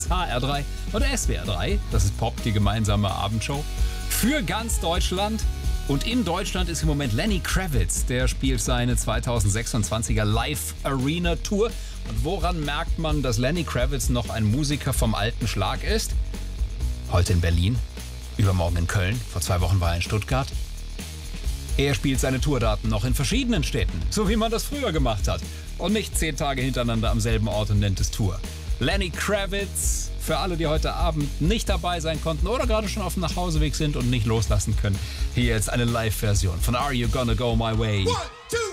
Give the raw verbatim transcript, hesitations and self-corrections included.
H R drei und S W R drei. Das ist Pop, die gemeinsame Abendshow für ganz Deutschland. Und in Deutschland ist im Moment Lenny Kravitz. Der spielt seine zweitausendsechsundzwanziger Live Arena Tour. Und woran merkt man, dass Lenny Kravitz noch ein Musiker vom alten Schlag ist? Heute in Berlin, übermorgen in Köln, vor zwei Wochen war er in Stuttgart. Er spielt seine Tourdaten noch in verschiedenen Städten, so wie man das früher gemacht hat. Und nicht zehn Tage hintereinander am selben Ort und nennt es Tour. Lenny Kravitz, für alle, die heute Abend nicht dabei sein konnten oder gerade schon auf dem Nachhauseweg sind und nicht loslassen können. Hier jetzt eine Live-Version von Are You Gonna Go My Way? One, two.